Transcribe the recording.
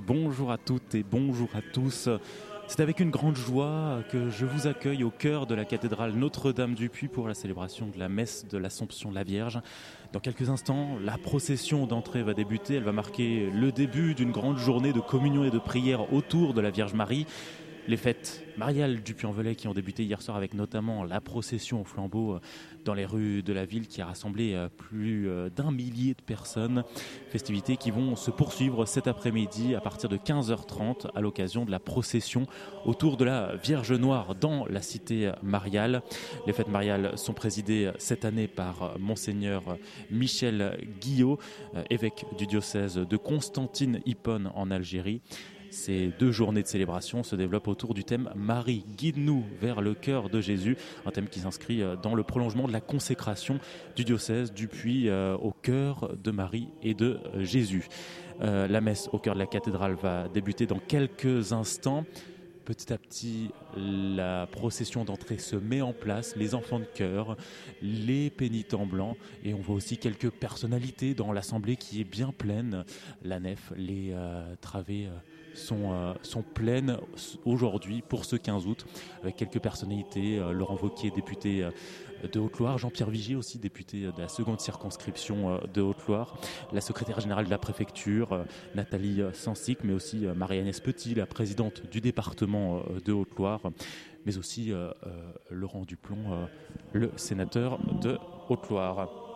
Bonjour à toutes et bonjour à tous. C'est avec une grande joie que je vous accueille au cœur de la cathédrale Notre-Dame-du-Puy pour la célébration de la messe de l'Assomption de la Vierge. Dans quelques instants, la procession d'entrée va débuter. Elle va marquer le début d'une grande journée de communion et de prière autour de la Vierge Marie. Les fêtes mariales du Puy-en-Velay qui ont débuté hier soir avec notamment la procession au flambeau dans les rues de la ville qui a rassemblé plus d'1 millier de personnes. Festivités qui vont se poursuivre cet après-midi à partir de 15h30 à l'occasion de la procession autour de la Vierge Noire dans la cité mariale. Les fêtes mariales sont présidées cette année par Monseigneur Michel Guillot, évêque du diocèse de Constantine-Hippone en Algérie. Ces 2 journées de célébration se développent autour du thème « Marie, guide-nous vers le cœur de Jésus », un thème qui s'inscrit dans le prolongement de la consécration du diocèse du Puy au cœur de Marie et de Jésus. La messe au cœur de la cathédrale va débuter dans quelques instants. Petit à petit, la procession d'entrée se met en place, les enfants de chœur, les pénitents blancs, et on voit aussi quelques personnalités dans l'assemblée qui est bien pleine. La nef, les travées sont pleines aujourd'hui pour ce 15 août, avec quelques personnalités, Laurent Wauquiez, député de Haute-Loire, Jean-Pierre Vigier aussi, député de la seconde circonscription de Haute-Loire, la secrétaire générale de la préfecture, Nathalie Sansic, mais aussi Marie-Agnès Petit, la présidente du département de Haute-Loire, mais aussi Laurent Duplon, le sénateur de Haute-Loire.